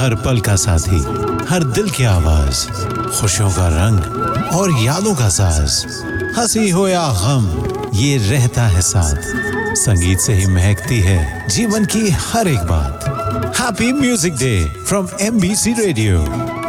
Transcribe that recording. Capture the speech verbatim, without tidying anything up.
हर पल का साथी, हर दिल की आवाज, खुशियों का रंग और यादों का साज। हंसी हो या गम, ये रहता है साथ। संगीत से ही महकती है जीवन की हर एक बात। Happy music day from M B C radio.